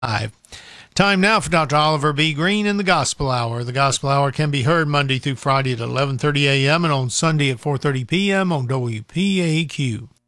Time now for Dr. Oliver B. Green in the Gospel Hour. The Gospel Hour can be heard Monday through Friday at 11:30 a.m. and on Sunday at 4:30 p.m. on WPAQ.